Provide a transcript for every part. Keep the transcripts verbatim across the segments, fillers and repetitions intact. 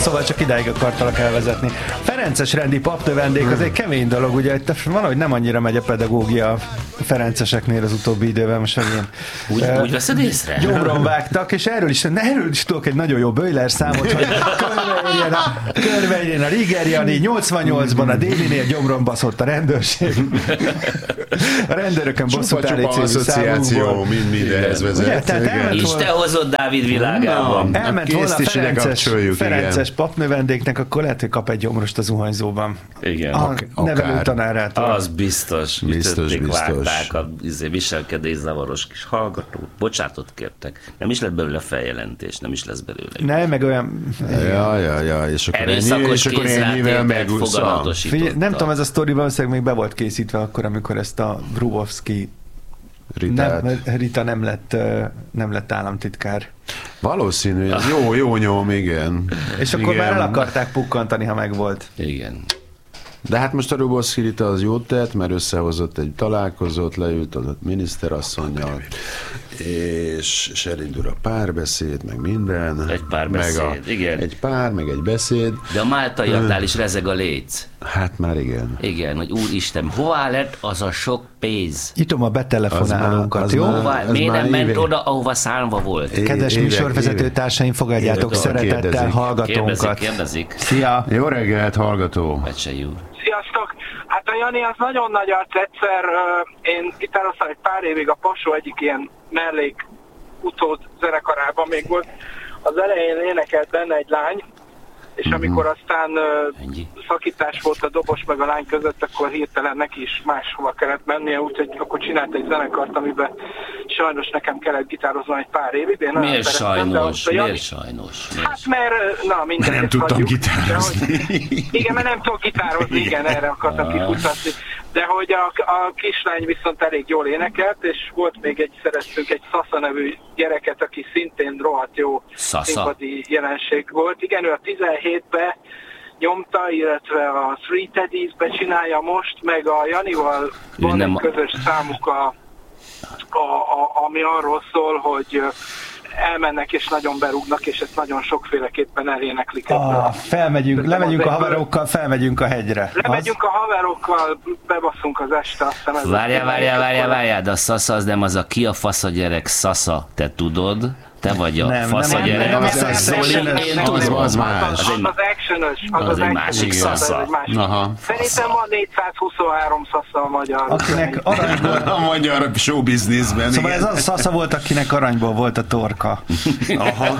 szóval csak idáig akartalak elvezetni. Ferences rendi papnövendék az egy kemény dolog, ugye valahogy nem annyira megy a pedagógia a ferenceseknél az utóbbi időben, most megint. Úgy, uh, úgy veszed észre? Gyomron vágtak, és erről is, erről is tudok egy nagyon jó Böjler számot, hogy körbeérjen a, körbeérjen a Rigeriani, nyolcvannyolcban a Délinél gyomron baszott a rendőrség. A rendőrökön bosszút áll egy célú asszociáció mind mindenhez vezet. Isten hozott Dávid világában. No, elment volna a Ferences, Ferences papnövendéknek, akkor lehet, hogy kap egy gyomrost a zuhanyzóban. Igen. A nevelő tanárától. Az biztos. Biztos, Ütötték, biztos. vágták a viselkedés zavaros kis hallgatót. Bocsátot kértek. Nem is lett belőle feljelentés, nem is lesz belőle. Nem, meg olyan... Ja, ja, ja, és akkor ennyi, és akkor ennyivel megúszva. Nem tudom, ez a sztori valószínűleg még be volt készítve akkor, amikor ezt a Brubovszki nem, Rita nem lett, nem lett államtitkár. Valószínű, ez jó, jó nyom, igen. És akkor igen. már el akarták pukkantani, ha megvolt. Igen. De hát most a Rubovszki Rita az jót tett, mert összehozott egy találkozót, leült a miniszterasszonnyal, és, és elindul a párbeszéd, meg minden. Egy párbeszéd, a, igen. Egy pár, meg egy beszéd. De a máltaiaknál is rezeg a léc. Hát már igen. Igen, hogy úristen, hová lett az a sok pénz? Itom a betelefonálónkat, jó? Hová, miért nem ment éve... oda, ahova szánva volt? É, Kedves műsorvezető társaim, fogadjátok éve, szeretettel kérdezik. hallgatónkat. Kérdezik, kérdezik. Szia! Jó reggelt, hallgató! Becsejű. Sziasztok! Hát a Jani az nagyon nagy arc. Egyszer uh, én gitároztam egy pár évig a Pasó egyik ilyen mellék utód zenekarában még volt. Az elején énekelt benne egy lány, és mm-hmm. amikor aztán uh, szakítás volt a dobos meg a lány között, akkor hirtelen neki is máshova kellett mennie, úgyhogy akkor csinált egy zenekart, amiben sajnos nekem kellett gitároznom egy pár évig. Én miért sajnos? Jani... Miért sajnos? Miért? Hát mert, na mindegy. Mert nem tudtam hagyjuk, gitározni. Hogy, igen, mert nem tudok gitározni, igen, erre akartam kifutatni. De hogy a, a kislány viszont elég jól énekelt, és volt még egy, szereztünk egy Szasza nevű gyereket, aki szintén rohadt jó színpadi jelenség volt. Igen, ő a tizenhétben nyomta, illetve a Three Teddies-be csinálja most, meg a Janival van egy közös számuk, a, a, a, ami arról szól, hogy elmennek és nagyon berúgnak, és ezt nagyon sokféleképpen eléneklik. Ah, felmegyünk, lemegyünk a haverokkal, felmegyünk a hegyre. Lemegyünk az? a haverokkal, bebasszunk az este, aztán... Várjál, várjál, várjál, várjál, de a Szasza az nem az a ki a fasz a gyerek Szasza, te tudod? Te vagy a nem, fasz a nem, gyerek. Nem, nem, az, az, az, az, Zoli, én tudom. Az más. Az, az, az actionös. Az, az, az egy másik Szasza. Szerintem van négyszázhuszonhárom Szasza a magyar. Akinek aranyból... A magyar showbizniszben. Szóval ez az Szasza volt, akinek aranyból volt a torka. Aha.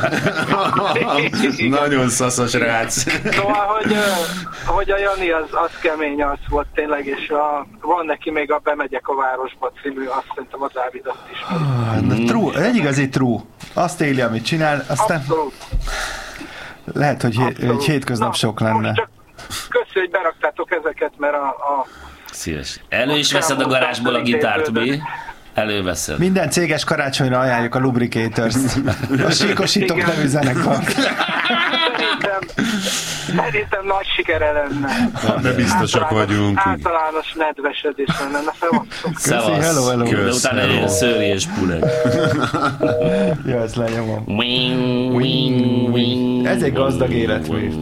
Nagyon szaszas rác. Szóval, hogy, hogy a Jani az, az kemény arc volt tényleg, és a, van neki még a Bemegyek a városba című, azt szerintem a Dávid azt is. Ah, true, egy igazi true. Azt éli, amit csinál, aztán Abszolút. lehet, hogy, Abszolút. hogy hétköznap Na, sok lenne. Köszi, hogy beraktátok ezeket, mert a... a Szíves. Elő is veszed a garázsból a gitárt, mi? Előveszed. Minden céges karácsonyra ajánljuk a Lubricators-t. A síkosítók nevű zenekar. Szerintem, szerintem nagy sikere lenne. De biztosak vagyunk. Általános nedvesedés lenne. Na, szevasztok. Szevasz. Hello, hello. De utána egy szőri és puleg. Jó, ezt lenyomom. Wing, wing, wing. Ez egy gazdag életmű.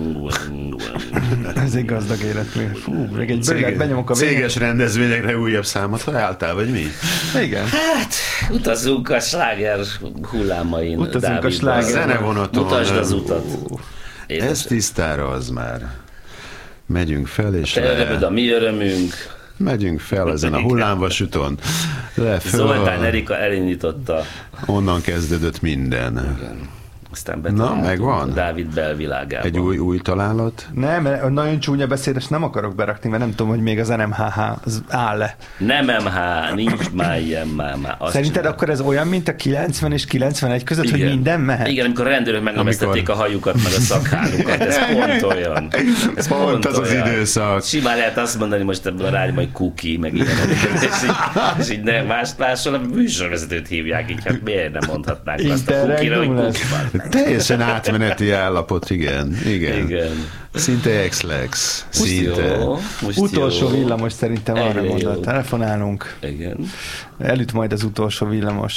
Ez egy gazdag életmű. Fú, még egy bőget benyomok a végén. Céges rendezvényekre újabb számot találtál, vagy mi? Igen. Hát, utazzunk a sláger hullámain. Utazzunk Dávid, a sláger. Zenevonaton. Mutasd az utat. Édes. Ez tisztára az már. Megyünk fel és Te le. örömöd, a mi örömünk. Megyünk fel ezen a hullámvasúton. Le föl. Zoltán Erika elindította. Onnan kezdődött minden. Igen. Aztán Na, megvan. Dávid belvilágában. Egy új, új találat? Nem, nagyon csúnya beszédes nem akarok berakni, mert nem tudom, hogy még az en em há há az áll-e. Nem em há, nincs már ilyen már. már Szerinted csinál. Akkor ez olyan, mint a kilencven és kilencvenegy között, igen. hogy minden mehet? Igen, amikor a rendőrök megnövesztették amikor... a hajukat, meg a szakhálukat. Ez pont olyan. Ez pont, pont az olyan. Az időszak. Simán lehet azt mondani most ebből a rádióban, hogy kuki, meg ilyen. És így, és így ne, más, máshol a műsorvezetőt hívják, így hát miért nem mondhatnánk azt a kukira, hogy kuki. Teljesen átmeneti állapot, igen. Igen. igen. Szinte ex-lex. Szinte. Jó, utolsó jó. villamos szerintem arra mondott. Telefonálunk. Igen. Elüt majd az utolsó villamos.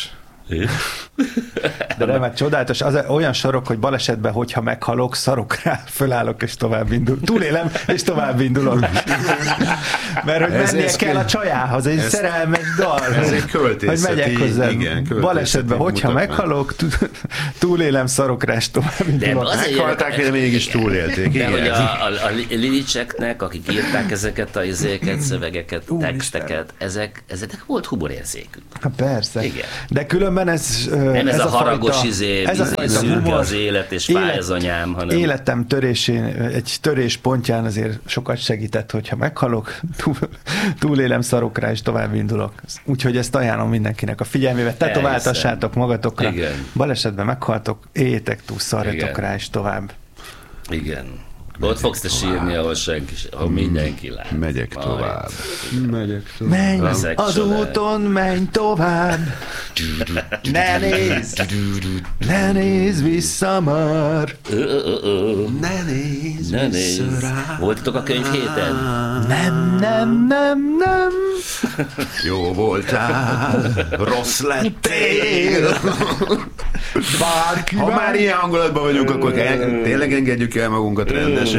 De nem, hát csodálatos. Az olyan sorok, hogy balesetben, hogyha meghalok, szarok rá, fölállok, és tovább indul. Túlélem, és tovább indulok. Mert hogy ez, mennie ez kell a csajához, egy ez, szerelmes dal. Ez egy költészeti, hogy megyek hozzá. Igen, balesetben, hogyha meghalok, túlélem, szarok rá, és tovább indulok. Meghalták, de mégis túlélték. De hogy a, a, a Lilicseknek, akik írták ezeket a izéket, szövegeket, teksteket, ezek, ezeknek volt humorérzékük. Persze. Igen. De különben ez... Nem ez, ez a, a haragos fajta, izé, ez a szürke az élet, és élet, fáj az anyám, hanem... Életem törésén, egy törés pontján azért sokat segített, hogyha meghalok, túl, túlélem, szarok rá, és tovább indulok. Úgyhogy ezt ajánlom mindenkinek a figyelmébe. Tetováltassátok magatokra. Igen. Balesetben meghaltok, éljétek túl, szarjatok rá, és tovább. Igen. Ott fogsz te sírni, ahol senki, ahol mindenki lát. Megyek tovább. Megyek tovább. Menj az úton, menj tovább. Ne nézz, ne nézz vissza már. Ne nézz ne vissza nézz. rá. Voltatok a könyv héten? Nem, nem, nem, nem. Jó voltál, rossz lettél. Bárki ha már ilyen hangulatban vagyunk, akkor tényleg engedjük el magunkat rendesen.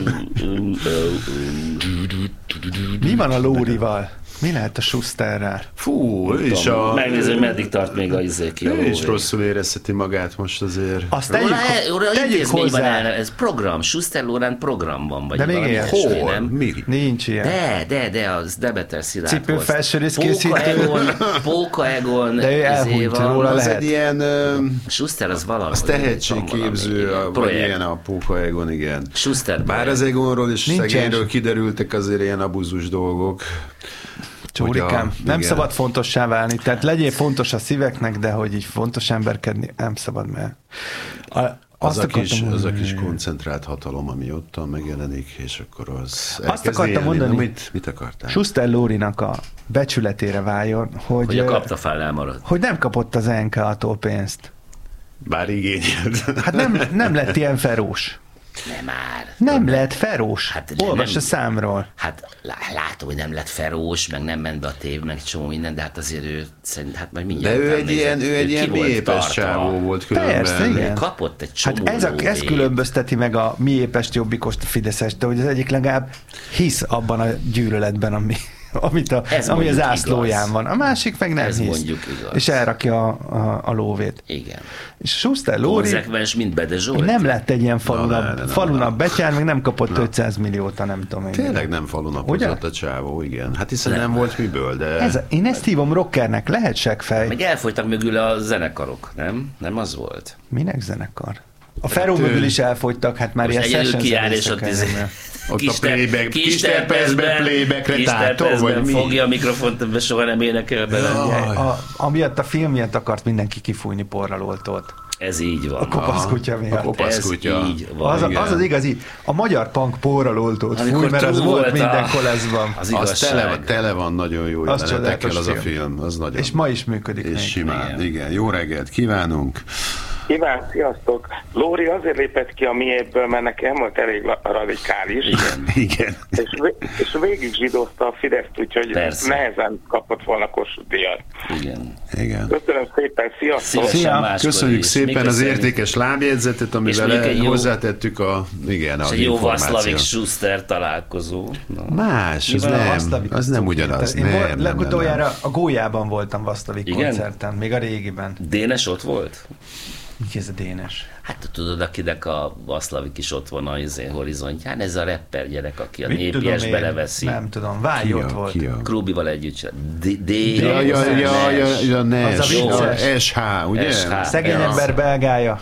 Mi van a Lórival? Mi lehet a Schusterrel? Fú, ő is a... Megnézem, hogy meddig tart még a izé ki a Ő Lóri. is rosszul érezheti magát most azért. Azt tegyük, róla, tegyük hozzá. Van, ez program, Schuster Lorán programban vagy. De még ilyen. Hol? Nem? Mi? Nincs ilyen. De, de, de, az Demeter Szilárd. Cipőfelsőrész készítő. Póka Egon, Póka Egon. De ő elhunyt, róla az lehet. egy ilyen... Uh, Schuster az valami. Az tehetségképző, vagy ilyen a Póka Egon, igen. Schuster bár az Egonról és szegényről kiderültek azért ilyen abuzus dolgok. Csórikám, nem igen. szabad fontossá válni, tehát legyél fontos a szíveknek, de hogy így fontos emberkedni, nem szabad, mert... A, az, a kis, az a kis koncentrált hatalom, ami ottan megjelenik, és akkor az... Azt akartam mondani, mit, mit akartál? Schuster Lórinak a becsületére váljon, hogy... Hogy a kaptafál elmaradt. Hogy nem kapott az en ká-tól pénzt. Bár igényelt. Hát nem, nem lett ilyen ferós. Nem már. Nem, nem lett ferós. Hát, olvas nem, a számról. Hát látom, hogy nem lett ferós, meg nem ment be a tév, meg csomó minden, de hát azért ő szerint, hát majd mindjárt. De ő egy ilyen, ő egy ilyen mélyépes csávó volt különben. Persze, igen. Kapott egy csomó hát ez, a, ez különbözteti meg a miépest jobbikost a Fideszest, de hogy az egyik legalább hisz abban a gyűlöletben, ami... Amit a, ami az ászlóján igaz. Van. A másik meg nem ez hisz. Mondjuk igaz. És elrakja a, a, a lóvét. Igen. És Schuster Lóri konzekvens, mint Bede Zsolt. Nem lett egy ilyen falunabb, falunabb betyár, meg nem kapott na. ötszáz milliót, nem tudom én. Tényleg nem falunapozott a csávó, igen. Hát hiszen nem, nem volt miből, de... Ez, én ezt hívom rockernek, lehet seggfej. Meg elfogytak mögül a zenekarok, nem? Nem az volt? Minek zenekar? A Feró mögül is elfogytak, hát már most ilyen session kiáll, és ott izé... Ott kis a playback, kis terpezben playbackre tátol, vagy mi? Fogja a mikrofont, de soha nem énekel bele. A, amiatt a film miatt akart mindenki kifújni porral oltót. Ez így van. A kopaszkutya miatt. A kopaszkutya. Ez így van. Az, az az igazi, a magyar punk porral oltót fúj, mert az volt minden koleszban. Az, az tele, tele van nagyon jó jelenetekkel az a film. Az nagyon. És ma is működik. És még. simán, igen. igen. Jó reggelt kívánunk. Kíván, sziasztok! Lóri azért lépett ki a miéből, mert nekem volt elég radikális. Igen. Igen. És, és végig zsidózta a Fideszt, úgyhogy persze. Nehezen kapott volna Kossuth díjat. Igen. Igen. Köszönöm szépen, sziasztok! Szia. Köszönjük is. szépen Mikor az értékes lábjegyzetet, amivel jó, hozzátettük a, igen, és a egy jó Václavik Schuster találkozó. Na. Más, az nem, az nem ugyanaz. Én nem, nem, legutoljára a Gólyában voltam Václavik koncerten, még a régiben. Dénes ott volt? Ki ez a Dénes? Hát tudod, akinek a Václavik is ott van a izén horizontján, ez a rapper gyerek, aki a népies beleveszi. Nem tudom, Vágy ott volt. Krubival együtt. D. Ja, ja, ja, ja, ja, Nes. Az a vicces. es há, ugye? Szegény ember belgája.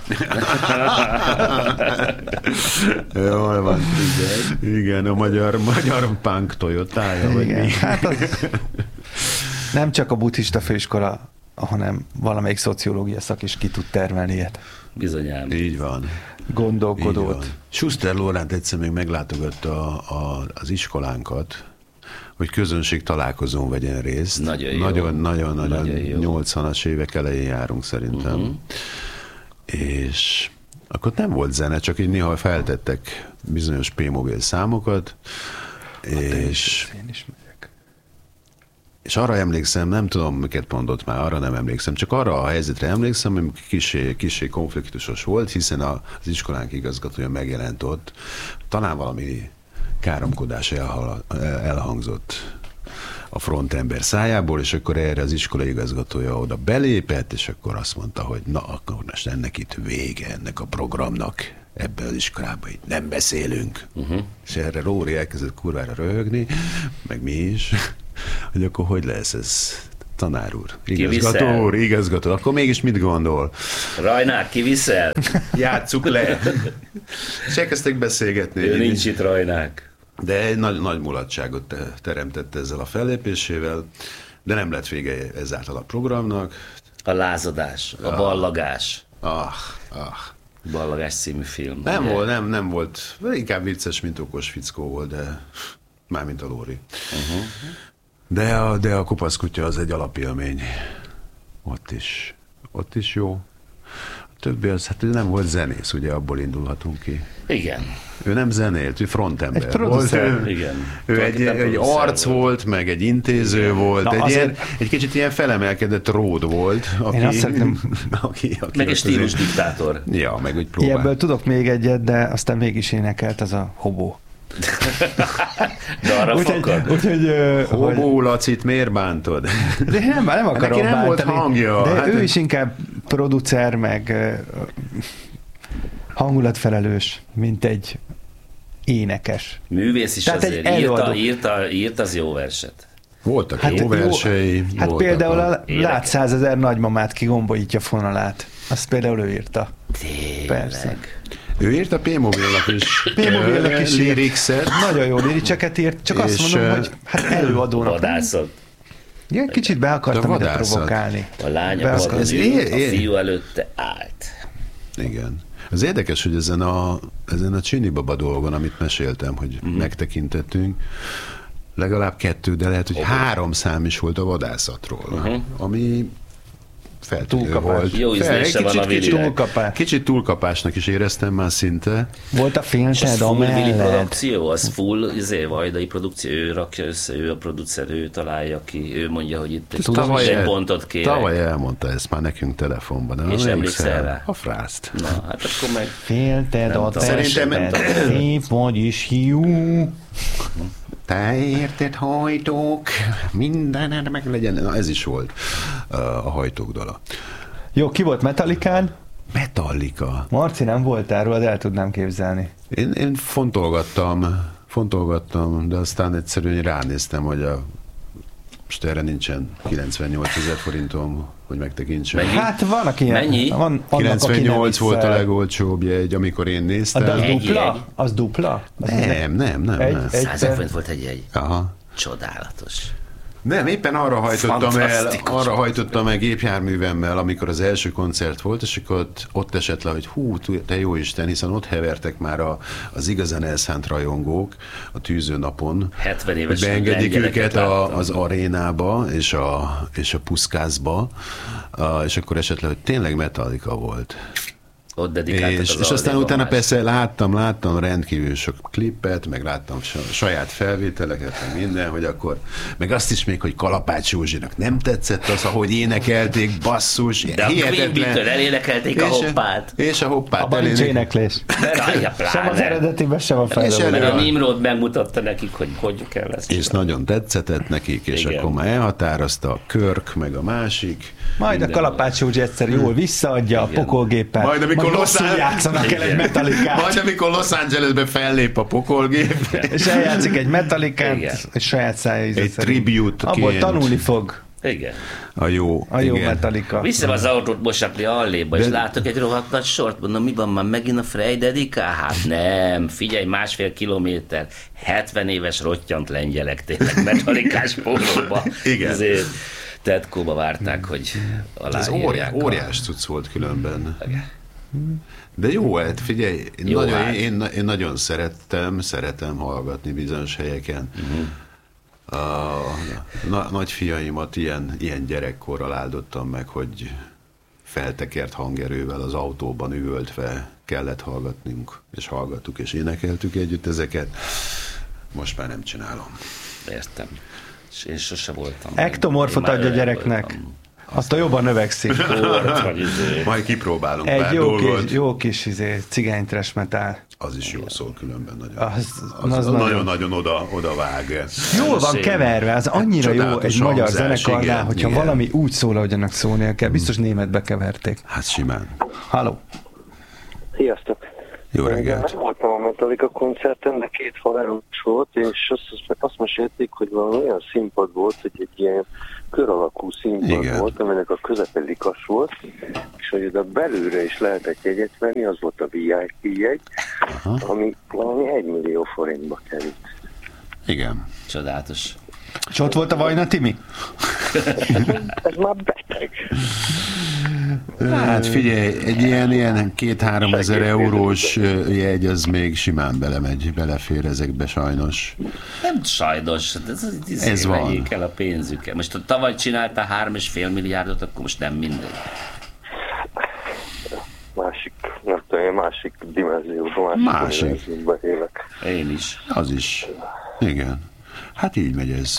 Jól van. Igen, a magyar, magyar punk Toyotája, vagy mi? Hát az nem csak a buddhista főiskola, hanem valamelyik szociológia szak is ki tud termelni ilyet. Bizonyám. Így van. Gondolkodót. Schuster Lóránt egyszer még meglátogatta a, az iskolánkat, hogy közönség találkozón vegyen részt. Nagyon jó. Nagyon, nagyon, nagyon, nagyon jó. nyolcvanas évek elején járunk szerintem. Uh-huh. És akkor nem volt zene, csak így néha feltettek bizonyos P-mobil számokat, hát és... Én is megyek. és arra emlékszem, nem tudom, miket mondott már, arra nem emlékszem, csak arra a helyzetre emlékszem, hogy kisé, kisé konfliktusos volt, hiszen az iskolánk igazgatója megjelent ott, talán valami káromkodás elhal, elhangzott a frontember szájából, és akkor erre az iskola igazgatója oda belépett, és akkor azt mondta, hogy na, akkor most ennek itt vége, ennek a programnak, ebben az iskolában itt nem beszélünk. Uh-huh. És erre Lóri elkezdett kurvára röhögni, meg mi is, hogy akkor hogy lesz ez, tanár úr, igazgató úr, igazgató, akkor mégis mit gondol? Rajnák, kiviszel? Játsszuk le. És elkezdtek beszélgetni. Ő nincs itt, Rajnák. De egy nagy, nagy mulatságot teremtett ezzel a fellépésével, de nem lett vége ezáltal a programnak. A lázadás, a ballagás. Ah, ah. Ballagás című film. Nem ugye? volt, nem, nem volt. Inkább vicces, mint okos fickó volt, de mármint a Lóri. Uh-huh. De a, de a Kopasz kutya az egy alapélmény. Ott is. Ott is jó. A többi az, hát ő nem volt zenész, ugye abból indulhatunk ki. Igen. Ő nem zenélt, ő frontember egy volt. Ő, igen. ő egy, egy arc volt. volt, meg egy intéző igen. volt, egy, azért... ilyen, egy kicsit ilyen felemelkedett ród volt. Aki, Én azt szeretném... aki, aki meg egy stílus diktátor. Ja, meg úgy próbál. Ebből tudok még egyet, de aztán mégis énekelt az a Hobó. De arra fakad. Úgyhogy... Hobó Lacit miért bántod? De nem, nem akarom neki nem bántani, volt hangja. De hát ő is inkább producer, meg hangulatfelelős, mint egy énekes. Művész is Tehát azért írta, írta, írta az jó verset. Voltak hát jó versei. Jó, hát voltak például a énekes. Lát százezer nagymamát kigombolítja fonalát. Azt például ő írta. Tényleg. Persze. Ő írta P-Mobilnak is. P-Mobilnak is lirixet. Nagyon jó liricseket írt, csak azt És, mondom, hogy hát előadónak. Vadászat. Igen, kicsit be akartam ide provokálni. A lánya Be padon akartam. ült, a fiú előtte állt. Igen. Az érdekes, hogy ezen a, ezen a Csini Baba dolgon, amit meséltem, hogy mm. megtekintettünk, legalább kettő, de lehet, hogy okay. három szám is volt a vadászatról, uh-huh. ami feltűnő volt. Jó ízlése van a kicsit, túlkapás. Kicsit túlkapásnak is éreztem már szinte. Volt a filmted amellett. Produkció, az full izé, vajdai produkció, ő rakja össze, ő a producer, ő találja ki, ő mondja, hogy itt egy, tavaly egy el, pontot kérek. Tavaly elmondta ezt már nekünk telefonban. De és emlékszel rá? A frászt. Na, hát akkor meg... Félted a tested, szép vagyis hiú. Te érted, hajtók, mindened meg legyen. Na, ez is volt uh, a hajtók dala. Jó, ki volt Metallicán? Metallica. Marci nem volt erről, de el tudnám képzelni. Én, én fontolgattam, fontolgattam, de aztán egyszerűen ránéztem, hogy a most erre nincsen kilencvennyolcezer forintom, hogy megtekintsem. Mennyi? Hát vannak ilyen. Mennyi? Van, annak, kilencvennyolc volt a legolcsóbb jegy, amikor én néztem. De az Egy dupla? jegy. Az dupla? Az Nem, nem, nem. Egy- nem. egy- százezer forint volt egy jegy. Aha. Csodálatos. Nem, éppen arra hajtottam el, Fantasztikus. arra hajtottam el gépjárművemmel, amikor az első koncert volt, és akkor ott, ott esett le, hogy hú, te jó Isten, hiszen ott hevertek már a, az igazán elszánt rajongók a tűző napon, hetven éves hogy beengedik lengyeleket őket a, láttam. az arénába és a, és a puszkászba, a, és akkor esett le, hogy tényleg Metallica volt. Ott dedikáltak És, az és aztán Aldiban utána más. persze láttam, láttam rendkívül sok klippet, meg láttam saját felvételeket, meg minden, hogy akkor, meg azt is még, hogy Kalapács Józsinak nem tetszett az, ahogy énekelték, basszus, De a Queen-től elénekelték a hoppát. És a hoppát. Abban nincs éneklés. Rajja, Sem az pláne. eredetiben, sem a fejlődőben. Mert a előre- Nimrod megmutatta nekik, hogy hogy kell ezt. És nagyon tetszetett nekik, és Igen. akkor már elhatározta a Körk, meg a másik. Majd a Minden Kalapács Józsi egyszer jól visszaadja a Igen. pokolgéppel. Majd amikor Los rosszul Angeles- játszanak el egy Igen. Metallicát. Majd amikor Los Angelesbe fellép a pokolgép, És eljátszik egy Metallicát, Igen. és saját szájíze egy szerint. tribute-ként. Abból tanulni fog Igen. A jó. a jó igen. Metallica. Viszem az autót Mosapli alléba, és De- látok egy rohadt nagy sort, mondom, mi van már megint a Frey dedikál? Hát nem, figyelj, másfél kilométer, hetven éves rottyant lengyelek tényleg Metallicás pólóba. Igen. Ezért Tetkóba várták, hogy Ez óriás, aláírják. a- óriás cucc volt különben. Igen. De jó, hát figyelj, én, Jó, nagyon, hát. én, én nagyon szerettem, szeretem hallgatni bizonyos helyeken. Uh-huh. A na, nagyfiaimat ilyen, ilyen gyerekkorral áldottam meg, hogy feltekert hangerővel az autóban üvöltve kellett hallgatnunk, és hallgattuk, és énekeltük együtt ezeket. Most már nem csinálom. Értem. És én sose voltam. Ektomorfot adja gyereknek. Aztán jobban növekszik. Majd kipróbálunk Egy pár jó dolgot. kis, jó kis izé, cigány trash metal. Az is jól szól különben nagyon. Az, az, az az nagyon- nagyon-nagyon oda, oda vág. Jól van keverve, az annyira jó Csodálatos egy magyar hangzás, zenekarnál, igen, hogyha igen. valami úgy szól, ahogy annak szólnia kell. Biztos németbe keverték. Hát simán. Halló. Sziasztok! Jó Én reggelt. voltam a Metallica koncerten, de két haveros volt, és azt, azt mesélték, hogy valami olyan színpad volt, hogy egy ilyen kör alakú színpad Igen. volt, aminek a közepe likas volt, és hogy oda belülre is lehetett jegyet venni, az volt a vé i pé jegy, Aha. ami valami egy millió forintba került. Igen. Csodálatos. És ott volt a Vajna Timi? Ez már beteg. Hát figyelj, egy ilyen, ilyen két-három ezer eurós ö, jegy, az még simán belemegy, belefér ezekbe sajnos. Nem sajnos, ez, ez, Ez van. vegyék el a pénzüket. Most ha tavaly csináltál három és fél milliárdot, akkor most nem mindegy. Másik, nem tudom, én másik dimenzióban, másik, Másik. dimenzióban élek. Én is. Az is. Igen. Hát így megy ez.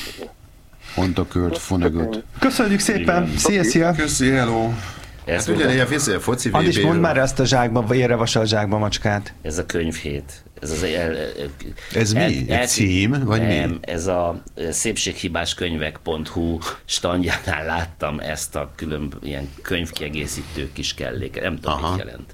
Fontakört, Fonegot. Köszönjük szépen. Szia, szia. Köszi, hello. Ez, Hát ugyanígy a fészél a foci vé Andis, mondd bé-ről. már ezt a zsákba, érre vasal zsákba macskát. ez a könyvhét. Ez, az, el, Ez mi? Egy cím, vagy mi? nem, ez a szépséghibáskönyvek pont hu standjánál láttam ezt a külön ilyen könyvkiegészítő kis kelléket. Nem tudom, Aha. mit jelent.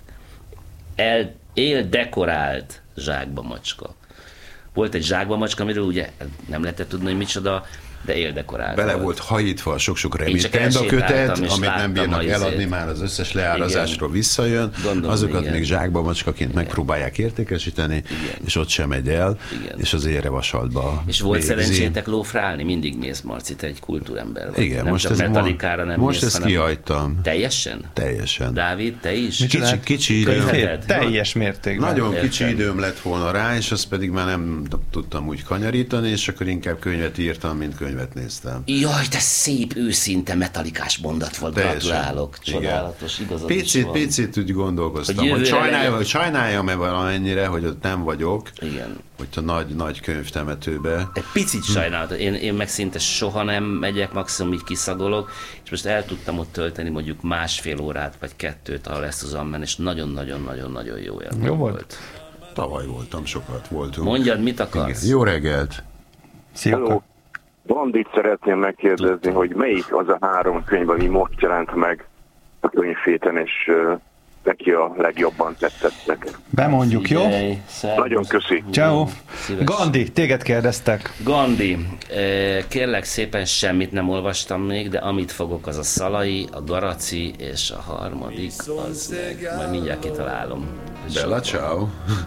El, él dekorált zsákba macska. Volt egy zsákba macska, amiről ugye nem lehetett tudni, hogy micsoda, de éldekorált. Bele volt hajítva sok-sok Én csak remittend a kötet, elsétáltam, és amit nem láttam bírnak a eladni, izét. már az összes leárazásról Igen. visszajön, Gondolom, azokat igen. még zsákba macskaként megpróbálják értékesíteni, Igen. és ott sem megy el, Igen. és az érevasaltba És volt végzi. szerencsétek lófrálni? Mindig mész, Marci, te egy kultúrember vagy. Igen, nem most csak ez Metallicára nem most mész, ezt hanem kihagytam. Teljesen? Teljesen. Dávid, te is? Mit Kicsi, kicsi időm, Könyved? Teljes mértékben. nagyon Értem. kicsi időm lett volna rá, és azt pedig már nem tudtam úgy kanyarítani, és akkor inkább könyvet írtam, mint könyvet néztem. Jaj, de szép, őszinte metalikás mondat volt, Teljesen. gratulálok. Igen. Csodálatos, igazad is Picit, van. picit úgy gondolkoztam, Hogy hogy, jövőre sajnáljam, legyen- hogy sajnáljam-e valamennyire, hogy ott nem vagyok, Igen. hogyha nagy, nagy könyvtemetőbe. Egy picit sajnálatos. Én, én meg szinte soha nem megyek, maximum így kiszagolok, és most el tudtam ott tölteni mondjuk másfél órát, vagy kettőt, ahol lesz az ammen, és nagyon-nagyon-nagyon-nagyon jó élmény Jó volt? Tavaly voltam, sokat voltunk. Mondjad, mit akarsz? Igen. Jó reggelt! Szia. Hello. Bandit szeretném megkérdezni, Tudtam. hogy melyik az a három könyv, ami most jelent meg a könyvhéten, és uh, neki a legjobban tetszettek. Bemondjuk, jó? Figyelj, szervusz. Nagyon köszi. Ciao. Szíves. Gandhi, téged kérdeztek. Gandhi, eh, kérlek szépen, semmit nem olvastam még, de amit fogok, az a Szalai, a Garaci, és a harmadik, az meg, majd mindjárt kitalálom. És Bella, ciao!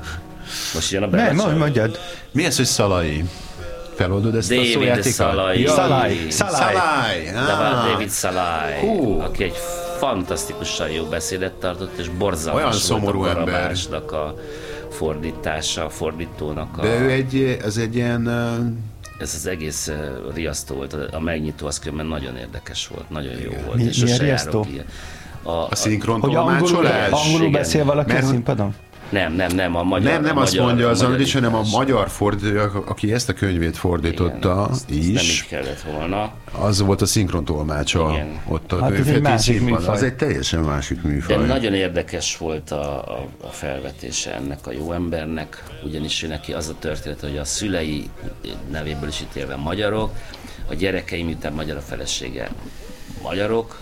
most jön a Ne, Bella mondj, Ciao. mondjad. Mi ez, hogy Szalai? Feloldod ezt a David szójátékot? Szalai. Ja, Szalai. Szalai. Szalai! De van Ah. David Szalai, Hú. aki egy fantasztikusan jó beszédet tartott, és borzalmas Olyan volt szomorú a ember. Barabásnak a fordítása, a fordítónak a... De ő egy, ez egy ilyen... uh, Ez az egész uh, riasztó volt, a, a megnyitó az különben nagyon érdekes volt, nagyon jó volt. Mi- és milyen sose riasztó? járok ilyen. A, A szinkron Hogy angolul, tolmácsolás? angolul Igen. beszél valaki Mert a hogy- színpadon? Nem, nem, nem, a magyar. Nem, nem a azt magyar, mondja az magyar Andris, hanem a írás. magyar fordító, aki ezt a könyvét fordította Igen, ezt- ezt nem is. így kellett volna. Az volt a szinkrontolmácsa Igen. ott a Hát ez egy könyvfeti másik színpadon. műfaj. Az egy teljesen másik műfaj. De nagyon érdekes volt a, a, a felvetése ennek a jó embernek, ugyanis ő neki az a történet, hogy a szülei nevéből is ítélve magyarok, a gyerekei, miután magyar a felesége magyarok,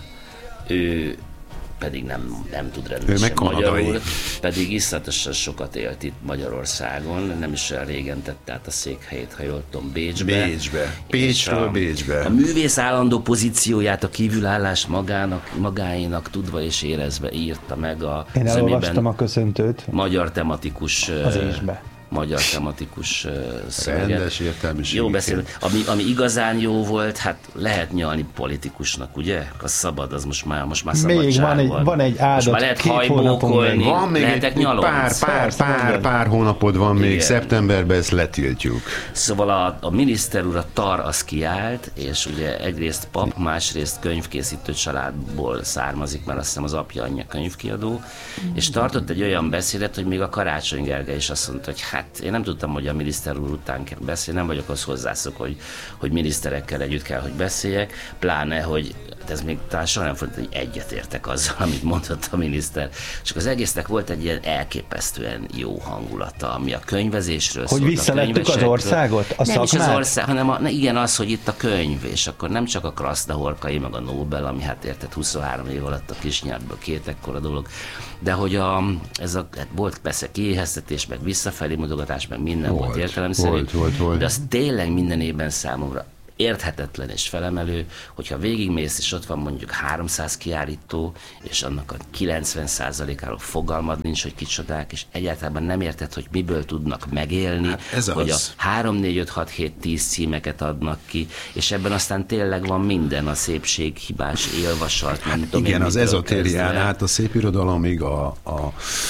ő pedig nem, nem tud Ő rendesen meg kanadai. magyarul, pedig iszonyatosan sokat élt itt Magyarországon, nem is olyan régen tett át a székhelyét, ha jól tudom, Bécsbe. Bécsbe. És Pécsről a- Bécsbe. A művész állandó pozícióját, a kívülállás magának, magáénak tudva és érezve írta meg a Én zömében elolvastam a köszöntőt magyar tematikus az ö, ésbe. magyar tematikus ö, szöveget. Rendes értelmiségi Jó beszél. kép. Ami, ami igazán jó volt, hát lehet nyalni politikusnak, ugye? Az szabad, az most már, most már Még szabadság van egy- van egy áldott Most már lehet két hónapon hajbókolni, még. Van még lehetek egy nyalonc. pár, pár, Persze, pár, mondjad. pár hónapod van még, Igen. szeptemberben ezt letiltjuk. Szóval a, a miniszter úr, a tar az kiállt, és ugye egyrészt pap, másrészt könyvkészítő családból származik, mert azt hiszem az apja, anyja könyvkiadó, és tartott egy olyan beszédet, hogy még a Karácsony Gergely is azt mondta, hogy hát én nem tudtam, hogy a miniszter úr után kell beszélni, nem vagyok az hozzászok, hogy, hogy miniszterekkel együtt kell, hogy beszéljek, pláne, hogy ez még talán soha nem fordult, hogy egyetértek azzal, amit mondott a miniszter. Csak az egésznek volt egy ilyen elképesztően jó hangulata, ami a könyvezésről hogy szólt. Hogy visszavettük az országot? A nem szakmát? is az ország, hanem a, ne, igen, az, hogy itt a könyv, és akkor nem csak a Krasznahorkai, meg a Nobel, ami hát érted huszonhárom év alatt a kisnyelvből két ekkora dolog, de hogy a, ez a, hát volt persze kiéheztetés, meg visszafelé mutogatás, meg minden volt, volt értelemszerű, volt, volt, volt. de az tényleg minden évben számomra érthetetlen és felemelő, hogyha végigmész, és ott van mondjuk háromszáz kiállító, és annak a kilencven százalékáról fogalmad nincs, hogy kicsodák, és egyáltalán nem érted, hogy miből tudnak megélni, hát ez hogy az. A három, négy, öt, hat, hét, tíz címeket adnak ki, és ebben aztán tényleg van minden, a szépség, hibás élvasalt, nem tudom. Igen, az ezotérián át a szép irodalomig, a, a,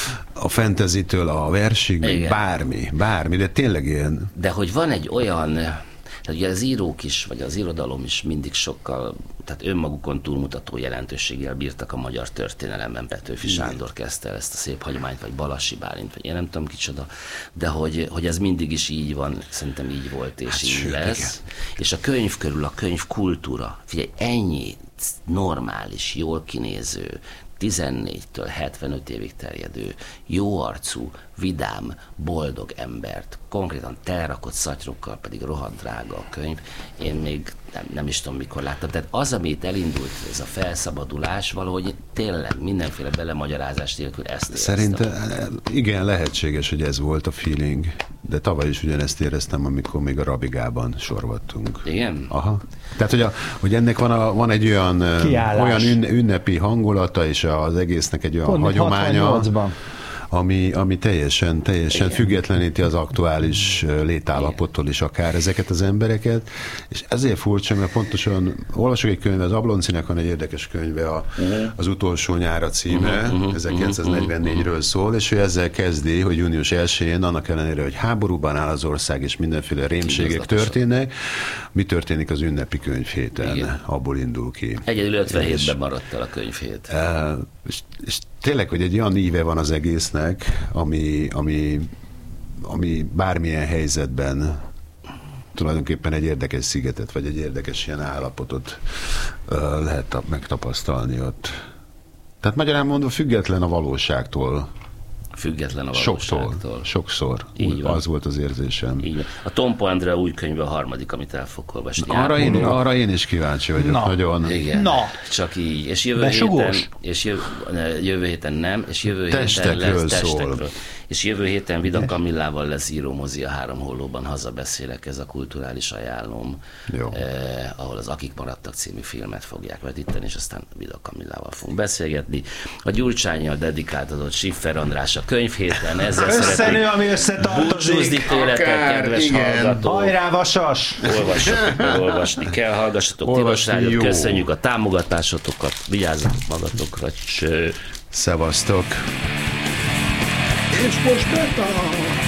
a fantasy-től a versig, még bármi, bármi, de tényleg ilyen. De hogy van egy olyan, tehát ugye az írók is, vagy az irodalom is mindig sokkal, tehát önmagukon túlmutató jelentőséggel bírtak a magyar történelemben. Petőfi Sándor kezdte el ezt a szép hagyományt, vagy Balassi Bálint, vagy én nem tudom kicsoda, de hogy, hogy ez mindig is így van, szerintem így volt, és hát így sőt, lesz. Igen. És a könyv körül, a könyv kultúra, figyelj, ennyi normális, jól kinéző, tizennégytől hetvenöt évig terjedő, jóarcú, vidám, boldog embert, konkrétan telerakott szatyrokkal, pedig rohadt drága a könyv, én még nem, nem is tudom mikor láttam. Tehát az, amit elindult, ez a felszabadulás, valahogy tényleg mindenféle belemagyarázás nélkül ezt éreztem. Szerintem igen, lehetséges, hogy ez volt a feeling, de tavaly is ugyanezt éreztem, amikor még a Rabigában sorvattunk. Igen? Aha. Tehát, hogy, a, hogy ennek van, a, van egy olyan, olyan ünnepi hangulata, és az egésznek egy olyan pont hagyománya, ami, ami teljesen, teljesen függetleníti az aktuális létállapottól is akár ezeket az embereket, és ezért furcsa, mert pontosan olvasok egy könyve, az Abloncinak van egy érdekes könyve, a, az Utolsó nyára címe, ezerkilencszáznegyvennégyről szól, és ő ezzel kezdi, hogy június elsején, annak ellenére, hogy háborúban áll az ország, és mindenféle rémségek történnek, mi történik az ünnepi könyvhéten, igen. Abból indul ki. Egyedül ötvenhétben maradt el a könyvhét. E, és, és tényleg, hogy egy olyan íve van az egésznek, ami, ami, ami bármilyen helyzetben tulajdonképpen egy érdekes szigetet, vagy egy érdekes ilyen állapotot uh, lehet megtapasztalni ott. Tehát magyarán mondva független a valóságtól. Független a valóságtól. Sokszor, sokszor. Úgy, az volt az érzésem. Így van. A Tompo Andrea új könyve a harmadik, amit el fog olvasni. Arra én, arra én is kíváncsi vagyok. Na. Nagyon. Igen. Na. Csak így. És jövő héten, és jövő, jövő héten nem, és jövő testekről héten lesz szól. testekről. És jövő héten Vida Kamillával lesz írómozi a Három Hollóban, hazabeszélek, ez a kulturális ajánlóm, eh, ahol az Akik maradtak című filmet fogják vetíteni, és aztán Vida Kamillával fogunk beszélgetni. A Gyurcsánnyal dedikált adott Schiffer András a könyvhéten, ezzel összenő, ami összetartozik. Búcsúzni tőletek, kedves hallgatók. Hajrá, Vasas! Olvassatok, olvasni kell, hallgassatok Tilos Rádiót, köszönjük a támogatásotokat, vigyázzatok magatokra, cső! Szevasztok! És most beta!